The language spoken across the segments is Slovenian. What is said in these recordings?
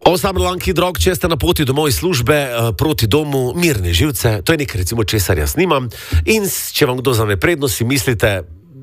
O samrlanki, drog, če ste na poti domov iz službe, proti domu, mirne živce, to je nekaj, recimo, česar jaz nimam. In če vam kdo vzame prednost, si mislite,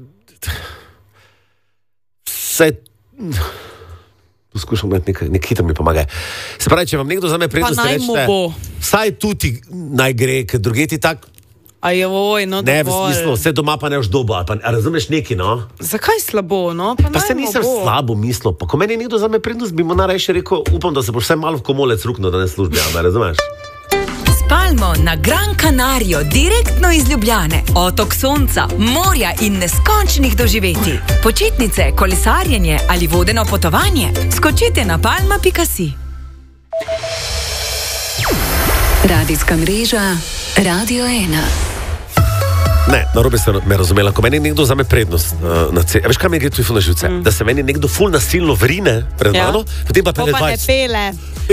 vse... Poskušam gledati nekaj hitro mi pomaga. Se pravi, če vam nekdo vzame prednost, pa naj mu bo. Vsaj tu ti naj gre, ker druge ti tak... Ajoj, no ne, v smislu, vse doma pa ne už dobo, a razumeš neki, no? Zakaj slabo, no? Pa se nisem slabo mislil, pa ko meni nekdo vzame prednost, bi mu najrajše rekel, upam, da se boš vsaj malo v komolec ruknil, da ne službi, a razumeš? Spalmo na Gran Canario, direktno iz Ljubljane. Otok sonca, morja in neskončnih doživetij. Počitnice, kolesarjenje ali vodeno potovanje. Skočite na palma.si. Radijska mreža Radio 1. Ne, narobe ste me razumela, ko meni nekdo vzame prednost na cesti. Veš, kaj mi gre tu na živce? Da se meni nekdo ful nasilno vrine pred mano, potem pa pele 20. Pa ne pele.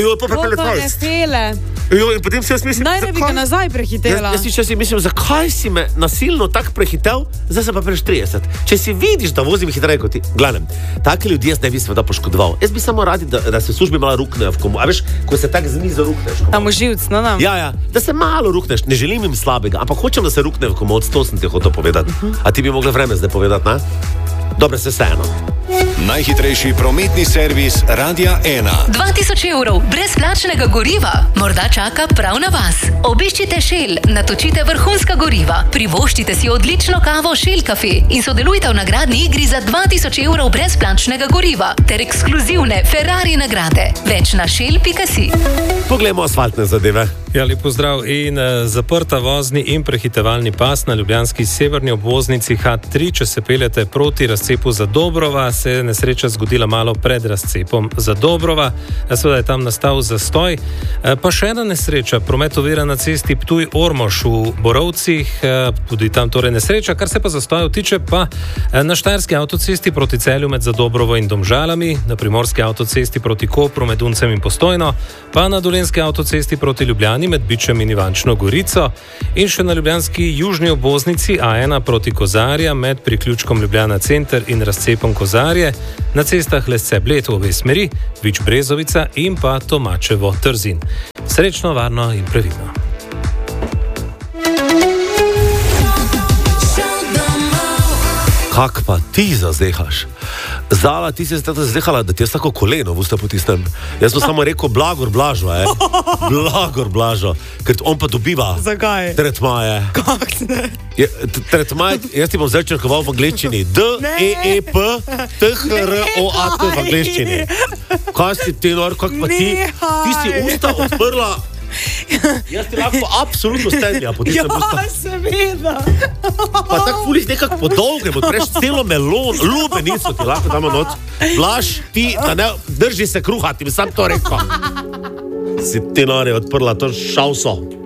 In potem si jaz mislim, naj ne bi ga nazaj prehitela. Jaz si mislim, zakaj si me nasilno tak prehitel, zdaj se pa preš 30. Če si vidiš, da vozim hitreje kot ti. Glavnem, taki ljudi jaz ne bi seveda poškodoval. Jaz bi samo radi, da se v službi malo ruknejo v komu. A veš, ko se tak z nizo rukneš. Tam v živc, no. Ja, da se malo rukneš. Ne želim jim slabega, ampak hočem, da se rukne v komu. To sem ti hotel povedati. A ti bi mogla vreme zdaj povedati, ne? Dobre, se vseeno. Najhitrejši prometni servis Radia 1. 2000 evrov brezplačnega goriva morda čaka prav na vas. Obiščite Shell, natočite vrhunska goriva, privoščite si odlično kavo Shell Cafe in sodelujte v nagradni igri za 2000 evrov brezplačnega goriva ter ekskluzivne Ferrari nagrade. Več na shell.si. Poglejmo asfaltne zadeve. Ja, lep pozdrav. In zaprta vozni in prehitevalni pas na ljubljanski severni obvoznici H3, če se peljete proti razcepu za Dobrova, se je nesreča zgodila malo pred razcepom za Dobrova. Seveda je tam nastal zastoj. Pa še ena nesreča, promet ovira na cesti Ptuj-Ormož v Borovcih, tudi tam torej nesreča. Kar se pa zastojev tiče, pa na štajerski avtocesti proti Celju med Zadobrovo in Domžalami, na primorski avtocesti proti Kopru med Uncem in Postojno, pa na dolenjski avtocesti proti Ljubljani med Bičem in Ivančno Gorico in še na ljubljanski južni obvoznici A1 proti Kozarja med priključkom Ljubljana center in razcepom Kozarje, na cestah Lesce Bled v obe smeri, Vič Brezovica in pa Tomačevo Trzin. Srečno, varno in previdno. Kak pa ti zazdehaš? Zala, ti si se tako zazdehala, da ti jaz tako koleno v usta potisnem. Jaz sem samo rekel blagor Blažo, Blagor Blažo, ker on pa dobiva. Zakaj? Tretmaje. Kak ne? Tretmaje, jaz ti bom zdaj črkoval v angleščini. D-E-E-P T-H-R-O-A-T v angleščini. Kaj si ti, nor, kak pa ti? Ti si usta odprla. Jaz ti lahko absolutno stenja potisnem usta. Ja, seveda. Pa tak fuliš nekako podolge, odpreš celo melon, lubenico ti lahko damo noč. Blaž, ti, da ne drži se kruha, ti bi sam to rekel. Si ti nori odprla to šavso.